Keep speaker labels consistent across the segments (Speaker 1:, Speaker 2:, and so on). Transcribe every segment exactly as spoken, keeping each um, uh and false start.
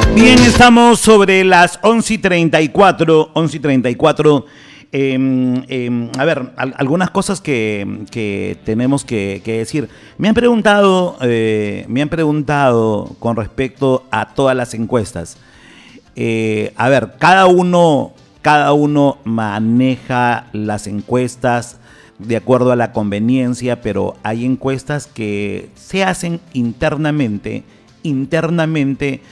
Speaker 1: Bien, estamos sobre las once y treinta y cuatro, once y treinta y cuatro. Eh, eh, a ver, al, algunas cosas que, que tenemos que, que decir. Me han preguntado, eh, me han preguntado con respecto a todas las encuestas. Eh, a ver, cada uno, cada uno maneja las encuestas de acuerdo a la conveniencia, pero hay encuestas que se hacen internamente, internamente.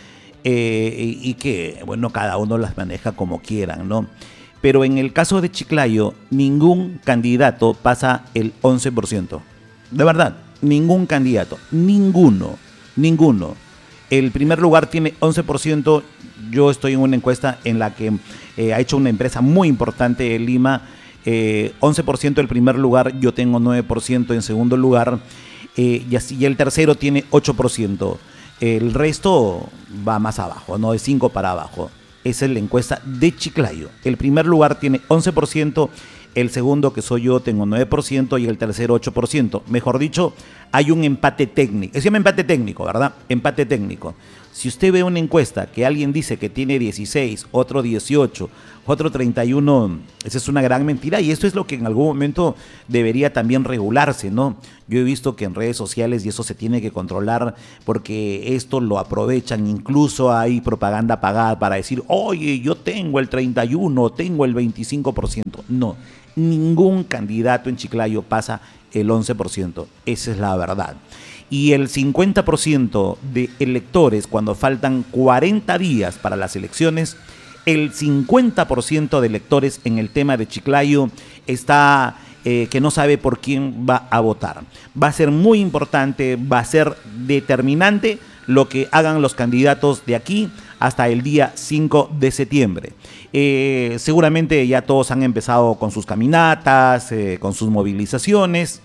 Speaker 1: Eh, y, y que, bueno, cada uno las maneja como quieran, ¿no? Pero en el caso de Chiclayo, ningún candidato pasa el once por ciento. De verdad, ningún candidato, ninguno, ninguno. El primer lugar tiene once por ciento. Yo estoy en una encuesta en la que eh, ha hecho una empresa muy importante de Lima. Eh, once por ciento el primer lugar, yo tengo nueve por ciento en segundo lugar. Eh, y así, y el tercero tiene ocho por ciento. El resto va más abajo, no de cinco para abajo. Esa es la encuesta de Chiclayo. El primer lugar tiene once por ciento, el segundo, que soy yo, tengo nueve por ciento y el tercero ocho por ciento. Mejor dicho, hay un empate técnico. Se llama empate técnico, ¿verdad? Empate técnico. Si usted ve una encuesta que alguien dice que tiene dieciséis, otro dieciocho, otro treinta y uno, esa es una gran mentira, y esto es lo que en algún momento debería también regularse, ¿no? Yo he visto que en redes sociales, y eso se tiene que controlar, porque esto lo aprovechan, incluso hay propaganda pagada para decir, oye, yo tengo el treinta y uno, tengo el veinticinco por ciento. No, ningún candidato en Chiclayo pasa el once por ciento, esa es la verdad. Y el cincuenta por ciento de electores, cuando faltan cuarenta días para las elecciones, el cincuenta por ciento de electores en el tema de Chiclayo está eh, que no sabe por quién va a votar. Va a ser muy importante, va a ser determinante lo que hagan los candidatos de aquí hasta el día cinco de septiembre. Eh, seguramente ya todos han empezado con sus caminatas, eh, con sus movilizaciones.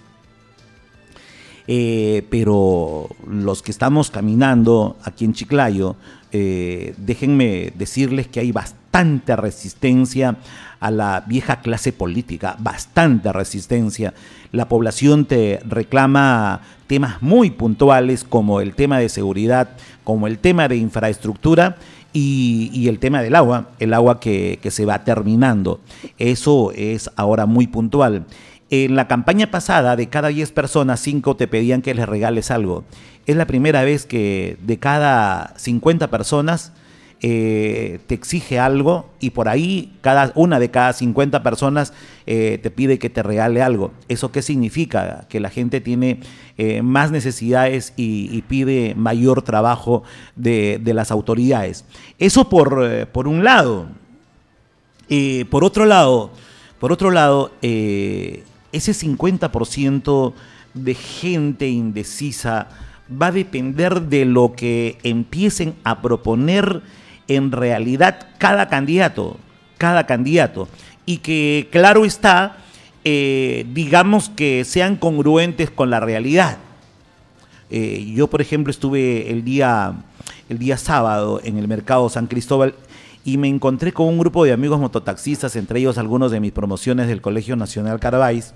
Speaker 1: Eh, pero los que estamos caminando aquí en Chiclayo, eh, déjenme decirles que hay bastante resistencia a la vieja clase política, bastante resistencia. La población te reclama temas muy puntuales como el tema de seguridad, como el tema de infraestructura y, y el tema del agua, el agua que, que se va terminando. Eso es ahora muy puntual. En la campaña pasada, de cada diez personas, cinco te pedían que les regales algo. Es la primera vez que de cada cincuenta personas eh, te exige algo, y por ahí cada una de cada cincuenta personas eh, te pide que te regale algo. ¿Eso qué significa? Que la gente tiene eh, más necesidades y, y pide mayor trabajo de, de las autoridades. Eso por, eh, por un lado. Eh, por otro lado, por otro lado, eh, ese cincuenta por ciento de gente indecisa va a depender de lo que empiecen a proponer en realidad cada candidato, cada candidato. Y que, claro está, eh, digamos que sean congruentes con la realidad. Eh, yo, por ejemplo, estuve el día, el día sábado en el mercado San Cristóbal y me encontré con un grupo de amigos mototaxistas, entre ellos algunos de mis promociones del Colegio Nacional Carabáis.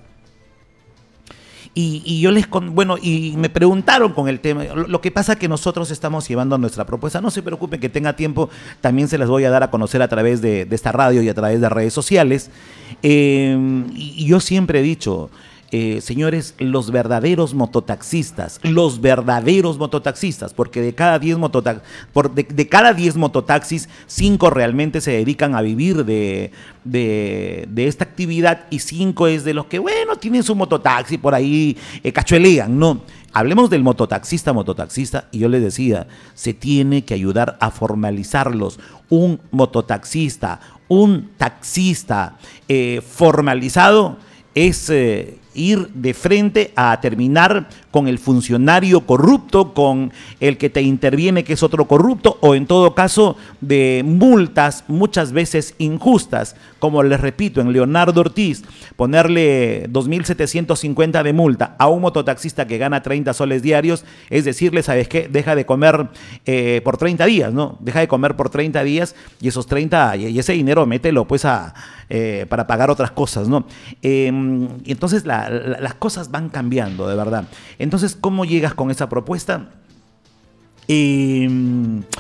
Speaker 1: Y, y yo les, con, bueno, y me preguntaron con el tema. Lo, lo que pasa es que nosotros estamos llevando nuestra propuesta. No se preocupen, que tenga tiempo, también se las voy a dar a conocer a través de, de esta radio y a través de redes sociales. Eh, y, y yo siempre he dicho, eh, señores, los verdaderos mototaxistas, los verdaderos mototaxistas, porque de cada diez mototaxis, por de, de cada diez mototaxis, cinco realmente se dedican a vivir de, de, de esta actividad, y cinco es de los que, bueno, tienen su mototaxi por ahí, eh, cachuelean, no. Hablemos del mototaxista, mototaxista, y yo les decía, se tiene que ayudar a formalizarlos. Un mototaxista, un taxista eh, formalizado es eh, ir de frente a terminar con el funcionario corrupto, con el que te interviene, que es otro corrupto, o en todo caso de multas muchas veces injustas, como les repito, en Leonardo Ortiz, ponerle dos mil setecientos cincuenta de multa a un mototaxista que gana treinta soles diarios, es decirle, ¿sabes qué? Deja de comer eh, por treinta días, ¿no? Deja de comer por treinta días, y esos treinta, y ese dinero mételo pues a, eh, para pagar otras cosas, ¿no? Eh, y entonces la, la, las cosas van cambiando, de verdad. Entonces, ¿cómo llegas con esa propuesta? Eh,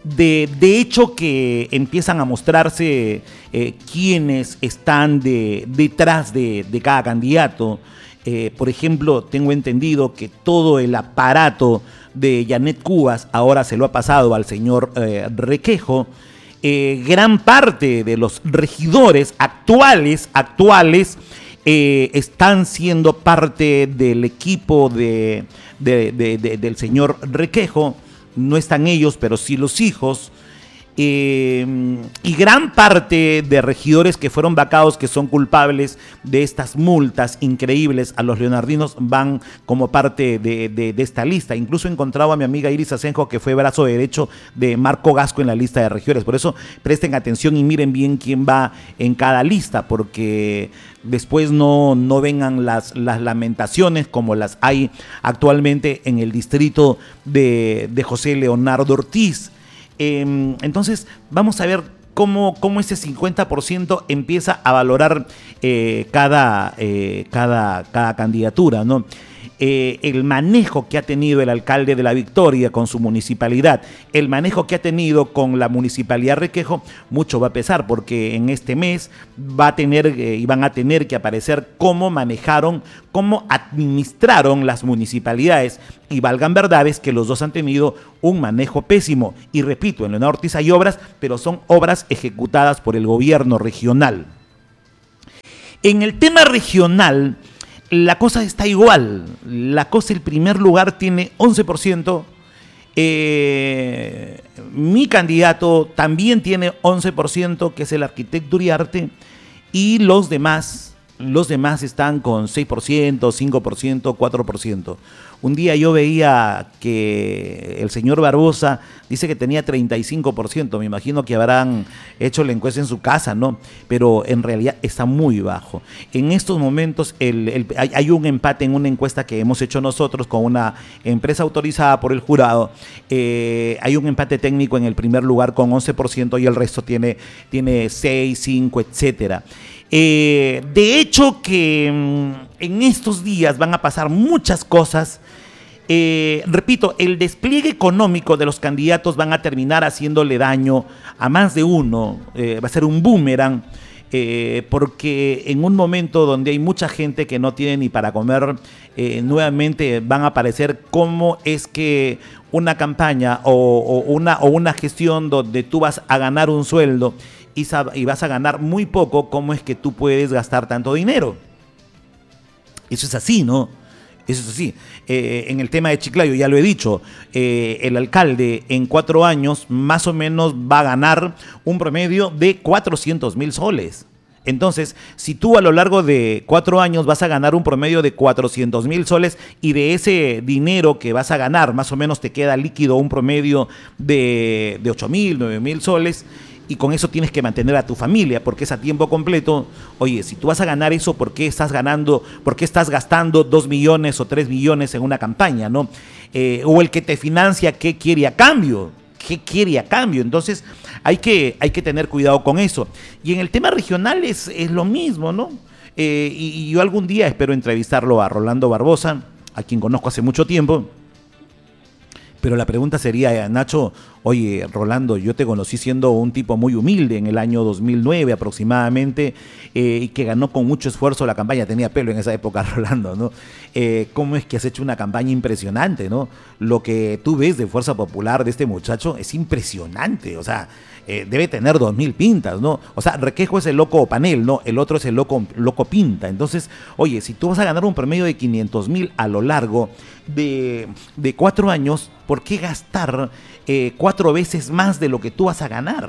Speaker 1: De, de hecho que empiezan a mostrarse eh, quienes están de, detrás de, de cada candidato. Eh, por ejemplo, tengo entendido que todo el aparato de Yanet Cubas ahora se lo ha pasado al señor eh, Requejo. Eh, gran parte de los regidores actuales, actuales eh, están siendo parte del equipo de, de, de, de, del señor Requejo. No están ellos, pero sí los hijos. Eh, y gran parte de regidores que fueron vacados, que son culpables de estas multas increíbles a los leonardinos, van como parte de, de, de esta lista. Incluso he encontrado a mi amiga Iris Asenjo, que fue brazo derecho de Marco Gasco en la lista de regidores. Por eso presten atención y miren bien quién va en cada lista, porque después no, no vengan las, las lamentaciones como las hay actualmente en el distrito de, de José Leonardo Ortiz. Eh, entonces vamos a ver cómo, cómo ese cincuenta por ciento empieza a valorar eh, cada, eh, cada, cada candidatura, ¿no? Eh, el manejo que ha tenido el alcalde de La Victoria con su municipalidad, el manejo que ha tenido con la municipalidad Requejo, mucho va a pesar, porque en este mes va a tener eh, y van a tener que aparecer cómo manejaron, cómo administraron las municipalidades, y valgan verdades que los dos han tenido un manejo pésimo. Y repito, en Leonardo Ortiz hay obras, pero son obras ejecutadas por el gobierno regional. En el tema regional, la cosa está igual. La cosa, el primer lugar tiene once por ciento. Eh, mi candidato también tiene once por ciento, que es el arquitecto Uriarte. Y los demás, los demás están con seis por ciento, cinco por ciento, cuatro por ciento. Un día yo veía que el señor Barbosa dice que tenía treinta y cinco por ciento. Me imagino que habrán hecho la encuesta en su casa, ¿no? Pero en realidad está muy bajo. En estos momentos el, el, hay, hay un empate en una encuesta que hemos hecho nosotros con una empresa autorizada por el jurado. Eh, hay un empate técnico en el primer lugar con once por ciento y el resto tiene, tiene seis, cinco, etcétera. Eh, de hecho que mmm, en estos días van a pasar muchas cosas. Eh, repito, el despliegue económico de los candidatos van a terminar haciéndole daño a más de uno. Eh, va a ser un boomerang, eh, porque en un momento donde hay mucha gente que no tiene ni para comer, eh, nuevamente van a aparecer cómo es que una campaña o, o, una, o una gestión donde tú vas a ganar un sueldo y, y vas a ganar muy poco, cómo es que tú puedes gastar tanto dinero. Eso es así, ¿no? Eso es así. Eh, en el tema de Chiclayo, ya lo he dicho, eh, el alcalde en cuatro años más o menos va a ganar un promedio de cuatrocientos mil soles. Entonces, si tú a lo largo de cuatro años vas a ganar un promedio de cuatrocientos mil soles y de ese dinero que vas a ganar, más o menos te queda líquido un promedio de, de ocho mil, nueve mil soles, y con eso tienes que mantener a tu familia porque es a tiempo completo. Oye, si tú vas a ganar eso, ¿por qué estás ganando, por qué estás gastando dos millones o tres millones en una campaña, ¿no? Eh, o el que te financia, ¿qué quiere a cambio? ¿Qué quiere a cambio? Entonces hay que, hay que tener cuidado con eso. Y en el tema regional es, es lo mismo, ¿no? Eh, y, y yo algún día espero entrevistarlo a Rolando Barbosa, a quien conozco hace mucho tiempo. Pero la pregunta sería, Nacho, oye, Rolando, yo te conocí siendo un tipo muy humilde en el año dos mil nueve aproximadamente, eh, y que ganó con mucho esfuerzo la campaña. Tenía pelo en esa época, Rolando, ¿no? Eh, ¿Cómo es que has hecho una campaña impresionante, ¿no? Lo que tú ves de Fuerza Popular de este muchacho es impresionante, o sea, eh, debe tener dos mil pintas, ¿no? O sea, Requejo es el loco Panel, ¿no? El otro es el loco, loco Pinta. Entonces, oye, si tú vas a ganar un promedio de quinientos mil a lo largo de, de cuatro años, ¿por qué gastar eh, cuatro veces más de lo que tú vas a ganar?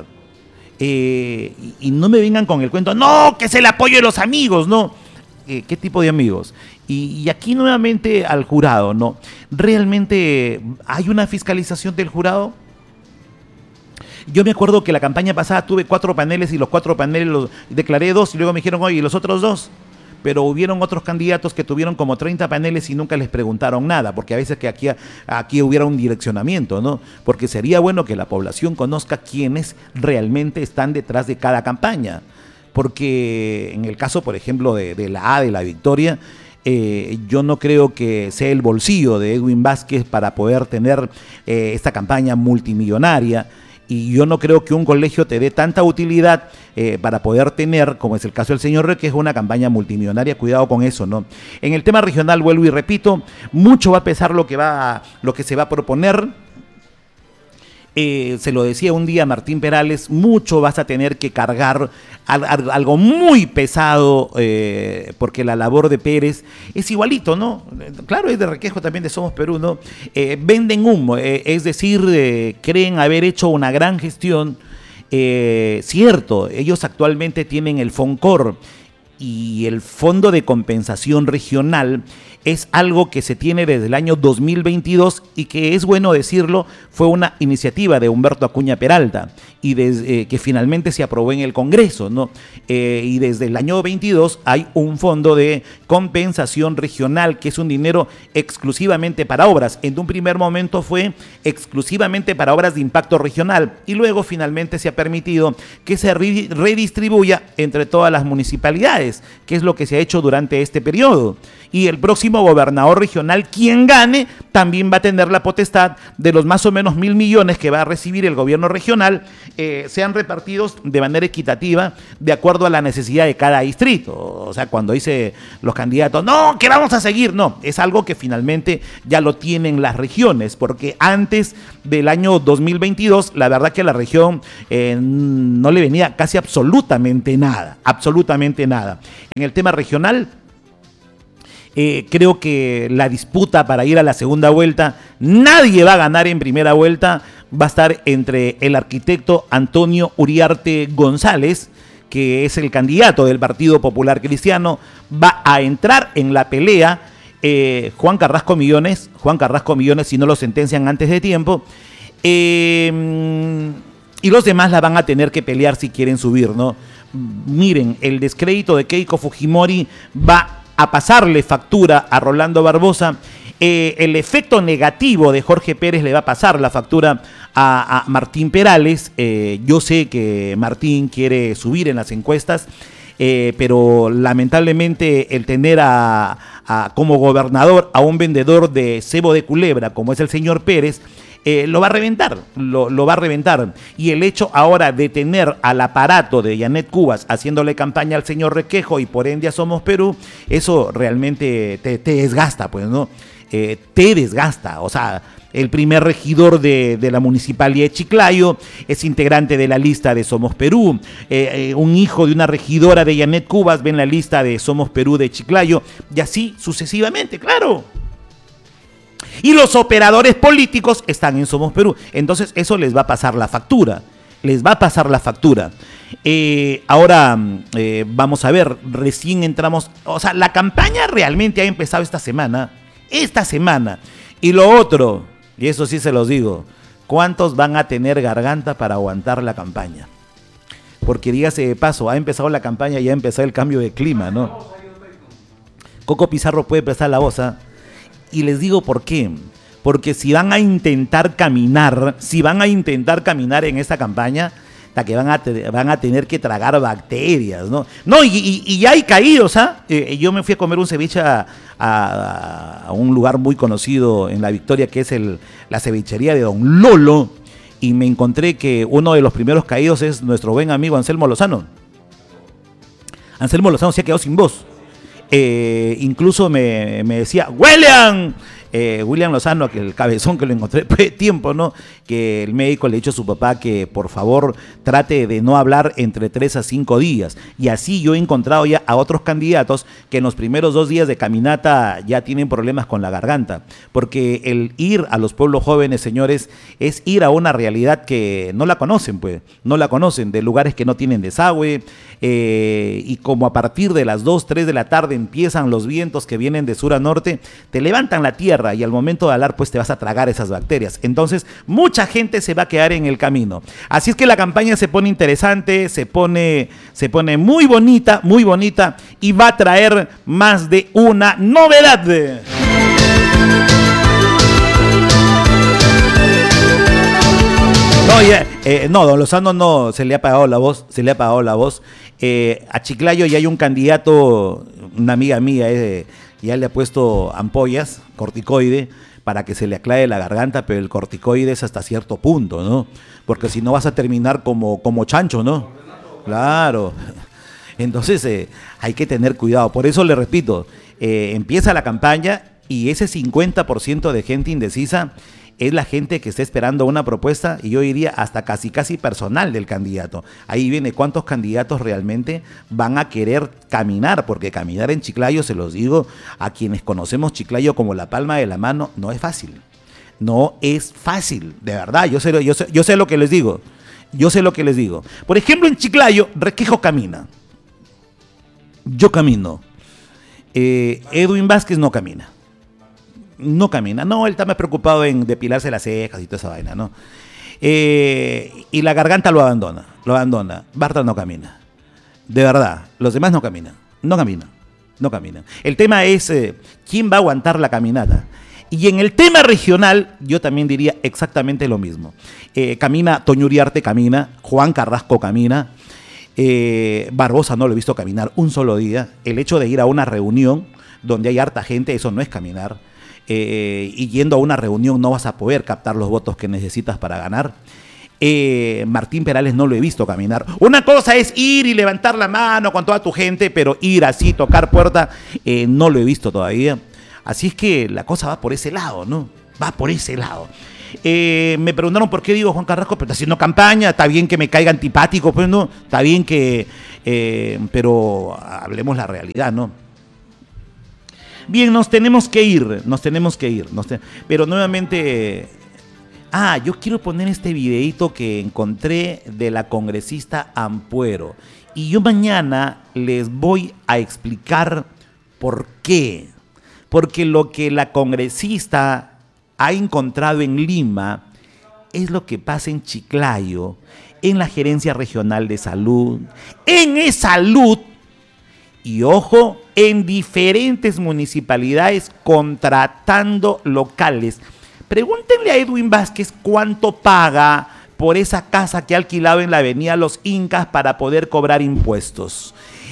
Speaker 1: Eh, y, y no me vengan con el cuento, no, que es el apoyo de los amigos, ¿no? Eh, ¿Qué tipo de amigos? Y, y aquí nuevamente al jurado, ¿no? ¿Realmente hay una fiscalización del jurado? Yo me acuerdo que la campaña pasada tuve cuatro paneles y los cuatro paneles los declaré dos y luego me dijeron, oye, ¿y los otros dos? Pero hubieron otros candidatos que tuvieron como treinta paneles y nunca les preguntaron nada, porque a veces que aquí, aquí hubiera un direccionamiento, ¿no? Porque sería bueno que la población conozca quiénes realmente están detrás de cada campaña. Porque en el caso, por ejemplo, de, de la A de La Victoria, eh, yo no creo que sea el bolsillo de Edwin Vázquez para poder tener eh, esta campaña multimillonaria. y yo no creo que un colegio te dé tanta utilidad eh, para poder tener, como es el caso del señor Requejo, una campaña multimillonaria. Cuidado con eso, ¿no? En el tema regional, vuelvo y repito, mucho va a pesar lo que, va, lo que se va a proponer. Eh, se lo decía un día Martín Perales, mucho vas a tener que cargar al, al, algo muy pesado, eh, porque la labor de Pérez es igualito, ¿no? Claro, es de Requejo también, de Somos Perú, ¿no? Eh, venden humo, eh, es decir, eh, creen haber hecho una gran gestión. Eh, cierto, ellos actualmente tienen el FONCOR y el Fondo de Compensación Regional. Es algo que se tiene desde el año dos mil veintidós y que, es bueno decirlo, fue una iniciativa de Humberto Acuña Peralta y desde, eh, que finalmente se aprobó en el Congreso, ¿no? Eh, y desde el año veintidós hay un fondo de compensación regional que es un dinero exclusivamente para obras. En un primer momento fue exclusivamente para obras de impacto regional y luego finalmente se ha permitido que se re redistribuya entre todas las municipalidades, que es lo que se ha hecho durante este periodo. Y el próximo gobernador regional, quien gane, también va a tener la potestad de los más o menos mil millones que va a recibir el gobierno regional, eh, sean repartidos de manera equitativa de acuerdo a la necesidad de cada distrito. O sea, cuando dice los candidatos, no, que vamos a seguir, no, es algo que finalmente ya lo tienen las regiones, porque antes del año dos mil veintidós, la verdad que a la región eh, no le venía casi absolutamente nada, absolutamente nada. En el tema regional, Eh, creo que la disputa para ir a la segunda vuelta, nadie va a ganar en primera vuelta, va a estar entre el arquitecto Antonio Uriarte González, que es el candidato del Partido Popular Cristiano, va a entrar en la pelea eh, Juan Carrasco Millones, Juan Carrasco Millones si no lo sentencian antes de tiempo, eh, y los demás la van a tener que pelear si quieren subir, ¿no? Miren, el descrédito de Keiko Fujimori va a pasarle factura a Rolando Barbosa, eh, el efecto negativo de Jorge Pérez le va a pasar la factura a, a Martín Perales. Eh, yo sé que Martín quiere subir en las encuestas, eh, pero lamentablemente el tener a, a, como gobernador a un vendedor de cebo de culebra como es el señor Pérez, Eh, lo va a reventar, lo, lo va a reventar. Y el hecho ahora de tener al aparato de Yanet Cubas haciéndole campaña al señor Requejo y por ende a Somos Perú, eso realmente te, te desgasta, pues, ¿no? Eh, te desgasta, o sea, el primer regidor de, de la municipalidad de Chiclayo es integrante de la lista de Somos Perú, eh, eh, un hijo de una regidora de Yanet Cubas ve en la lista de Somos Perú de Chiclayo, y así sucesivamente, claro. Y los operadores políticos están en Somos Perú. Entonces eso les va a pasar la factura. Les va a pasar la factura. Eh, ahora eh, vamos a ver, recién entramos, o sea, la campaña realmente ha empezado esta semana. Esta semana. Y lo otro, y eso sí se los digo, ¿cuántos van a tener garganta para aguantar la campaña? Porque dígase de paso, ha empezado la campaña y ha empezado el cambio de clima, ¿no? Coco Pizarro puede prestar la voz, ¿eh? Y les digo por qué. Porque si van a intentar caminar, si van a intentar caminar en esta campaña, hasta que van a, te, van a tener que tragar bacterias, ¿no? No, y, y, y ya hay caídos, ¿ah? ¿eh? Eh, yo me fui a comer un ceviche a, a, a un lugar muy conocido en La Victoria, que es el, la cevichería de Don Lolo, y me encontré que uno de los primeros caídos es nuestro buen amigo Anselmo Lozano. Anselmo Lozano se ha quedado sin voz. Eh, incluso me, me decía, ¡William! Eh, William Lozano, que el cabezón que lo encontré después de tiempo, ¿no? Que el médico le ha dicho a su papá que por favor trate de no hablar entre tres a cinco días. Y así yo he encontrado ya a otros candidatos que en los primeros dos días de caminata ya tienen problemas con la garganta. Porque el ir a los pueblos jóvenes, señores, es ir a una realidad que no la conocen, pues. No la conocen, de lugares que no tienen desagüe. Eh, y como a partir de las dos, tres de la tarde empiezan los vientos que vienen de sur a norte, te levantan la tierra y al momento de hablar pues te vas a tragar esas bacterias. Entonces mucha gente se va a quedar en el camino. Así es que la campaña se pone interesante, se pone, se pone muy bonita, muy bonita y va a traer más de una novedad. No, ya, eh, no, don Lozano no, se le ha apagado la voz, se le ha apagado la voz. Eh, a Chiclayo ya hay un candidato, una amiga mía, eh, ya le ha puesto ampollas, corticoide, para que se le aclare la garganta, pero el corticoides hasta cierto punto, ¿no? Porque si no vas a terminar como, como chancho, ¿no? Claro. Entonces eh, hay que tener cuidado. Por eso le repito, eh, empieza la campaña y ese cincuenta por ciento de gente indecisa es la gente que está esperando una propuesta, y yo diría hasta casi casi personal del candidato. Ahí viene cuántos candidatos realmente van a querer caminar, porque caminar en Chiclayo, se los digo, a quienes conocemos Chiclayo como la palma de la mano, no es fácil. No es fácil, de verdad, yo sé, yo sé, yo sé lo que les digo. Yo sé lo que les digo. Por ejemplo, en Chiclayo, Requejo camina. Yo camino. Eh, Edwin Vázquez no camina. No camina. No, él está más preocupado en depilarse las cejas y toda esa vaina, ¿no? Eh, y la garganta lo abandona. Lo abandona. Bartra no camina. De verdad. Los demás no caminan. No caminan. No caminan. El tema es eh, quién va a aguantar la caminata. Y en el tema regional, yo también diría exactamente lo mismo. Eh, camina, Toño Uriarte camina, Juan Carrasco camina, eh, Barbosa no lo he visto caminar un solo día. El hecho de ir a una reunión donde hay harta gente, eso no es caminar. Eh, y yendo a una reunión no vas a poder captar los votos que necesitas para ganar. Eh, Martín Perales no lo he visto caminar. Una cosa es ir y levantar la mano con toda tu gente, pero ir así, tocar puerta, eh, no lo he visto todavía. Así es que la cosa va por ese lado, ¿no? Va por ese lado. Eh, me preguntaron por qué digo Juan Carrasco, pero está haciendo campaña, está bien que me caiga antipático, pues no, está bien que, eh, pero hablemos la realidad, ¿no? Bien, nos tenemos que ir, nos tenemos que ir, nos te... pero nuevamente, ah, yo quiero poner este videito que encontré de la congresista Ampuero, y yo mañana les voy a explicar por qué. Porque lo que la congresista ha encontrado en Lima es lo que pasa en Chiclayo, en la Gerencia Regional de Salud, en E-Salud, y ojo, en diferentes municipalidades contratando locales. Pregúntenle a Edwin Vázquez cuánto paga por esa casa que ha alquilado en la avenida Los Incas para poder cobrar impuestos.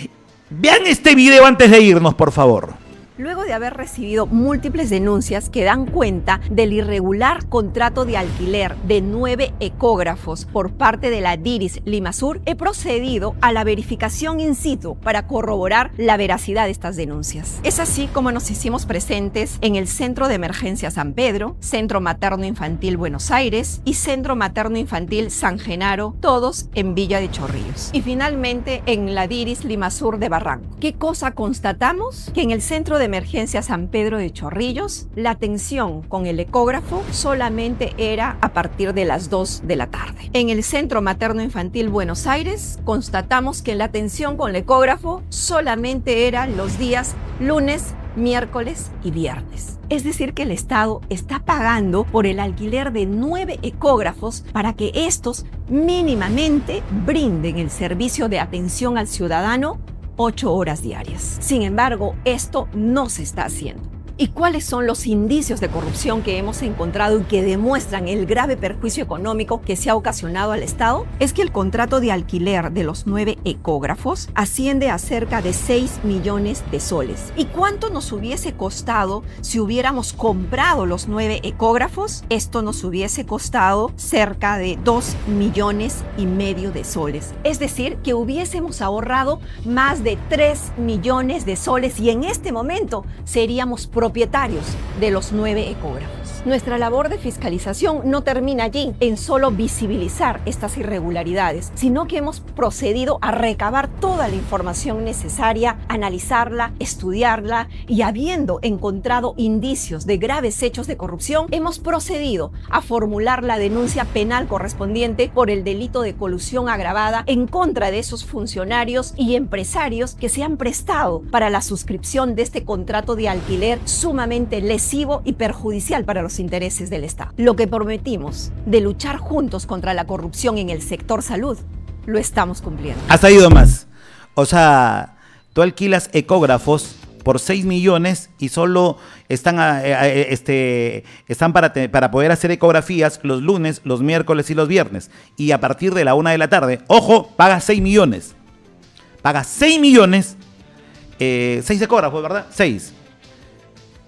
Speaker 1: Vean este video antes de irnos, por favor.
Speaker 2: Luego de haber recibido múltiples denuncias que dan cuenta del irregular contrato de alquiler de nueve ecógrafos por parte de la DIRIS Limasur, he procedido a la verificación in situ para corroborar la veracidad de estas denuncias. Es así como nos hicimos presentes en el Centro de Emergencia San Pedro, Centro Materno Infantil Buenos Aires y Centro Materno Infantil San Genaro, todos en Villa de Chorrillos. Y finalmente en la DIRIS Limasur de Barranco. ¿Qué cosa constatamos? Que en el Centro de Emergencia San Pedro de Chorrillos, la atención con el ecógrafo solamente era a partir de las dos de la tarde. En el Centro Materno Infantil Buenos Aires, constatamos que la atención con el ecógrafo solamente era los días lunes, miércoles y viernes. Es decir, que el Estado está pagando por el alquiler de nueve ecógrafos para que estos mínimamente brinden el servicio de atención al ciudadano ocho horas diarias. Sin embargo, esto no se está haciendo. ¿Y cuáles son los indicios de corrupción que hemos encontrado y que demuestran el grave perjuicio económico que se ha ocasionado al Estado? Es que el contrato de alquiler de los nueve ecógrafos asciende a cerca de seis millones de soles. ¿Y cuánto nos hubiese costado si hubiéramos comprado los nueve ecógrafos? Esto nos hubiese costado cerca de dos millones y medio de soles. Es decir, que hubiésemos ahorrado más de tres millones de soles y en este momento seríamos propietarios de los nueve ecógrafos. Nuestra labor de fiscalización no termina allí, en solo visibilizar estas irregularidades, sino que hemos procedido a recabar toda la información necesaria, analizarla, estudiarla y habiendo encontrado indicios de graves hechos de corrupción, hemos procedido a formular la denuncia penal correspondiente por el delito de colusión agravada en contra de esos funcionarios y empresarios que se han prestado para la suscripción de este contrato de alquiler sumamente lesivo y perjudicial para los intereses del Estado. Lo que prometimos de luchar juntos contra la corrupción en el sector salud, lo estamos cumpliendo.
Speaker 1: Hasta ido más. O sea, tú alquilas ecógrafos por seis millones y solo están, eh, este, están para, te, para poder hacer ecografías los lunes, los miércoles y los viernes. Y a partir de la una de la tarde, ojo, pagas seis millones. Pagas seis millones, eh, seis ecógrafos, ¿verdad? seis.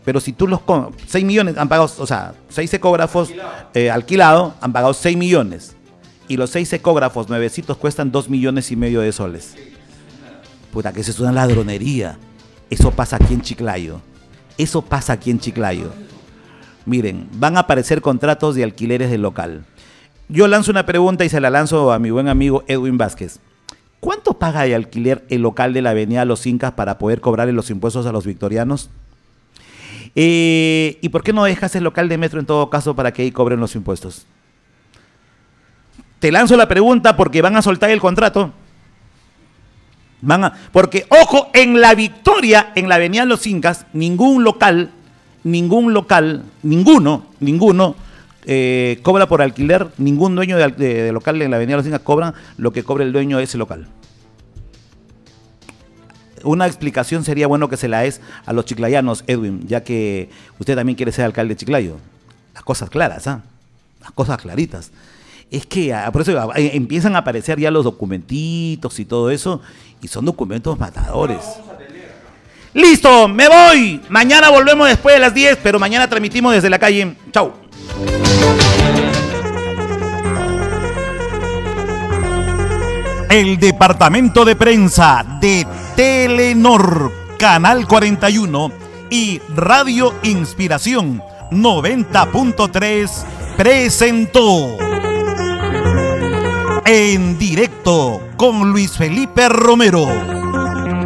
Speaker 1: Pero si tú los... seis millones han pagado, o sea, seis ecógrafos eh, alquilados han pagado seis millones. Y los seis ecógrafos nuevecitos cuestan dos millones y medio de soles. Puta, que eso es una ladronería. Eso pasa aquí en Chiclayo. Eso pasa aquí en Chiclayo. Miren, van a aparecer contratos de alquileres del local. Yo lanzo una pregunta y se la lanzo a mi buen amigo Edwin Vázquez. ¿Cuánto paga de alquiler el local de la avenida Los Incas para poder cobrarle los impuestos a los victorianos? Eh, ¿Y por qué no dejas el local de metro en todo caso para que ahí cobren los impuestos? Te lanzo la pregunta porque van a soltar el contrato. Van a, porque, ojo, en la Victoria, en la avenida Los Incas, ningún local, ningún local, ninguno, ninguno eh, cobra por alquiler, ningún dueño de, de, de local en la avenida Los Incas cobra lo que cobra el dueño de ese local. Una explicación sería bueno que se la es a los chiclayanos, Edwin, ya que usted también quiere ser alcalde de Chiclayo. Las cosas claras, ¿ah? ¿eh? Las cosas claritas. Es que por eso empiezan a aparecer ya los documentitos y todo eso, y son documentos matadores. ¡Listo! ¡Me voy! Mañana volvemos después de las diez, pero mañana transmitimos desde la calle. ¡Chau! El departamento de prensa de Telenor, Canal cuarenta y uno y Radio Inspiración noventa punto tres presentó En Directo con Luis Felipe Romero.